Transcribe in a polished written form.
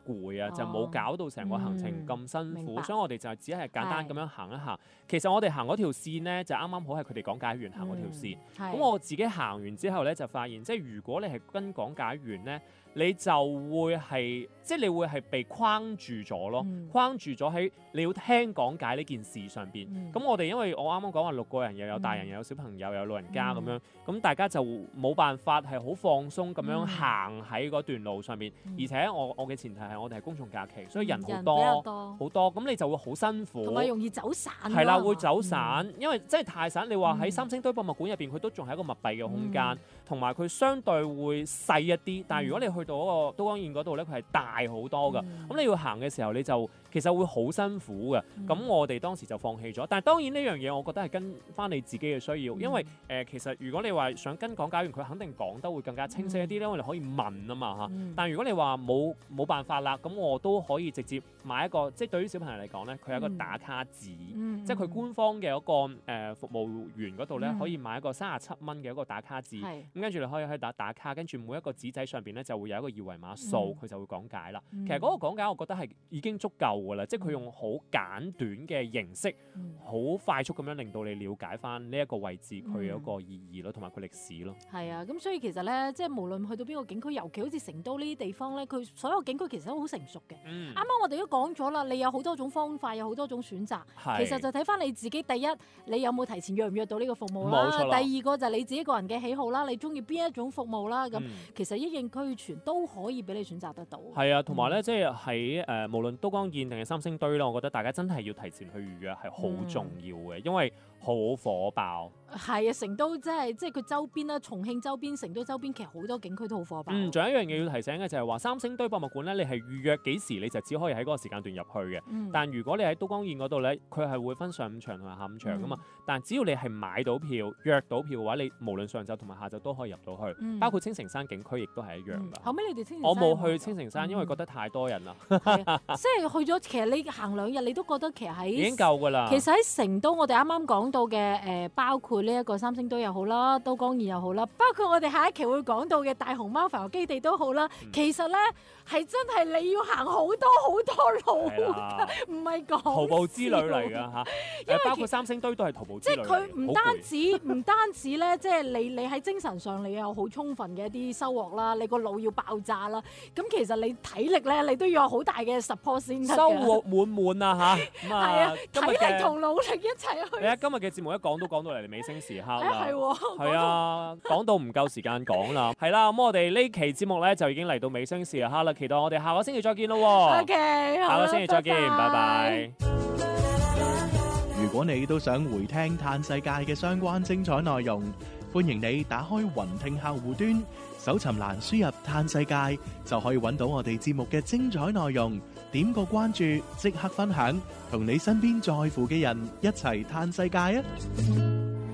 攰啊，就冇搞到成個行程咁辛苦，所以我哋就只係簡單咁樣行一行。其實我哋行嗰條線咧，就啱啱好係佢哋講解員行嗰條線。咁我自己行完之後咧，就發現即係如果你係跟講解員咧，你就會係即係你會係被框住咗咯，框住咗喺你要聽講解呢件事上邊。咁我哋因為我啱啱講話6個人，又有大人，又有小朋友，又有老人家咁樣，咁大家就冇辦法係好放鬆咁樣行喺嗰段路上面。而且我嘅前提係我哋係公眾假期，所以人好多好多，咁你就會好辛苦， 同埋容易走散。 係啦，會走散，因為真係太散。你話喺三星堆博物館入邊，佢都仲係一個密閉嘅空間，同埋佢相對會細一啲。但係如果你去到嗰個都江堰嗰度咧，佢係大好多㗎。咁你要行嘅時候，你就其實會好辛苦嘅。咁我哋當時就放棄咗。但係當然呢樣嘢，我覺得係跟翻你自己嘅需要，因為其實如果你話想跟講解員，佢肯定講得會更加清晰一啲咧，我哋可以問啊嘛嚇。但係如果你話冇辦法啦，咁我都可以直接買一個，即係對於小朋友嚟講咧，佢有一個打卡紙，即係佢官方嘅一個服務員嗰度咧，可以買一個37蚊嘅一個打卡紙。咁跟住你可以去打卡，跟住每一個紙仔上邊咧就會有一個二維碼掃，佢就會講解啦。其實嗰個講解我覺得係已經足夠㗎啦，即係佢用好簡短嘅形式，好快速咁樣令到你了解翻呢一個位置佢有一個意義咯，同埋佢歷史咯。 係啊，咁所以其實咧，即係無論去到邊個景區，尤其好似成都呢啲地方咧，佢所有景區其實都好成熟嘅。啱啱我哋都講咗啦，你有好多種方法，有好多種選擇。其實就睇翻你自己，第一你有冇提前約唔約到呢個服務啦？第二個就係你自己個人嘅喜好啦，你中意邊一種服務啦？咁其實一應俱全都可以俾你選擇得到。 係啊，同埋咧，即係喺無論都江堰定係三星堆啦，我覺得大家真係要提前去預約係好重要嘅，因為好火爆。 係啊，成都即係佢周邊啦，重慶周邊、成都周邊其實好多景區都好火爆。 仲有一樣嘢要提醒嘅就係話，三星堆博物館咧，你係預約幾時你就只可以喺嗰個時間段入去嘅。但如果你喺都江堰嗰度咧，佢係會分上午場同埋下午場噶嘛。但只要你係買到票、約到票嘅話，你無論上晝同埋下晝都可以入到去。包括青城山景區亦都係一樣㗎。 後尾你哋青城山我冇去青城山，因為覺得太多人啦。 即係去咗，其實你行2日，你都覺得其實喺已經夠㗎啦。 其實喺成都，我哋啱啱講到嘅包括呢一個三星堆又好啦，都江堰又好啦，包括我哋下一期會講到嘅大熊貓繁育基地都好啦。其實咧係真係你要行好多路㗎，唔係講徒步之旅嚟㗎嚇。因為包括三星堆都係徒步之旅。 即係佢唔單止咧，即係你喺精神上你有好充分嘅一啲收穫啦，你個腦要爆炸啦。咁其實你體力咧，你都要有好大嘅 support 先得嘅。 收穫滿滿啊嚇！ 係啊，體力同努力一齊去。 你睇今日嘅節目一講都講到嚟尾聲時刻啦。 係啊，講到唔夠時間講啦。係啦，咁我哋呢期節目咧就已經嚟到尾聲時刻啦。期待我哋下個星期再見咯。 OK， 下個星期再見，拜拜。 如果你都想回聽嘆世界嘅相關精彩內容，歡迎你打開雲聽客戶端，搜尋欄輸入嘆世界，就可以揾到我哋節目嘅精彩內容。點個關注，即刻分享，同你身邊在乎嘅人一齊嘆世界啊！